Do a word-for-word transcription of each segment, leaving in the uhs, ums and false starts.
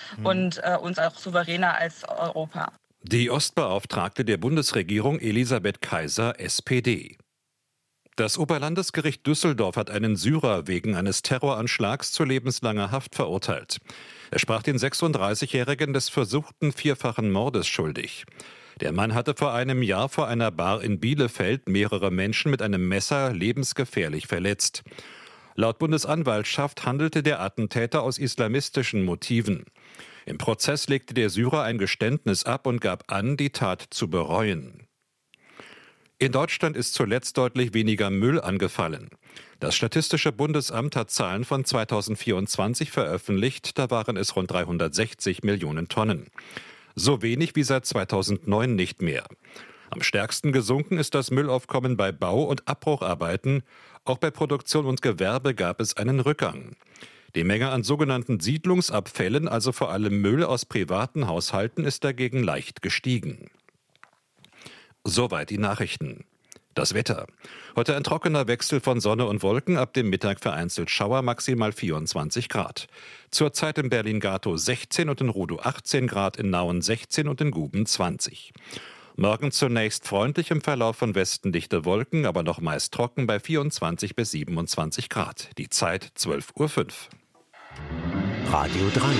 Mhm. und äh, uns auch souveräner als Europa. Die Ostbeauftragte der Bundesregierung Elisabeth Kaiser, S P D. Das Oberlandesgericht Düsseldorf hat einen Syrer wegen eines Terroranschlags zu lebenslanger Haft verurteilt. Er sprach den sechsunddreißigjährigen des versuchten vierfachen Mordes schuldig. Der Mann hatte vor einem Jahr vor einer Bar in Bielefeld mehrere Menschen mit einem Messer lebensgefährlich verletzt. Laut Bundesanwaltschaft handelte der Attentäter aus islamistischen Motiven. Im Prozess legte der Syrer ein Geständnis ab und gab an, die Tat zu bereuen. In Deutschland ist zuletzt deutlich weniger Müll angefallen. Das Statistische Bundesamt hat Zahlen von zweitausendvierundzwanzig veröffentlicht, da waren es rund dreihundertsechzig Millionen Tonnen. So wenig wie seit zweitausendneun nicht mehr. Am stärksten gesunken ist das Müllaufkommen bei Bau- und Abbrucharbeiten. Auch bei Produktion und Gewerbe gab es einen Rückgang. Die Menge an sogenannten Siedlungsabfällen, also vor allem Müll aus privaten Haushalten, ist dagegen leicht gestiegen. Soweit die Nachrichten. Das Wetter. Heute ein trockener Wechsel von Sonne und Wolken, ab dem Mittag vereinzelt Schauer, maximal vierundzwanzig Grad. Zurzeit in Berlin-Gatow sechzehn und in Rudow achtzehn Grad, in Nauen sechzehn und in Guben zwanzig. Morgen zunächst freundlich, im Verlauf von Westen dichte Wolken, aber noch meist trocken bei vierundzwanzig bis siebenundzwanzig Grad. Die Zeit zwölf Uhr fünf. Radio drei.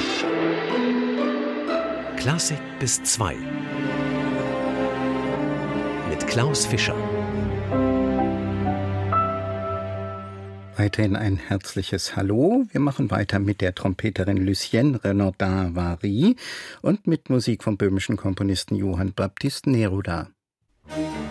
Klassik bis zwei. Mit Klaus Fischer. Weiterhin ein herzliches Hallo. Wir machen weiter mit der Trompeterin Lucienne Renaudin-Vary und mit Musik vom böhmischen Komponisten Johann Baptist Neruda.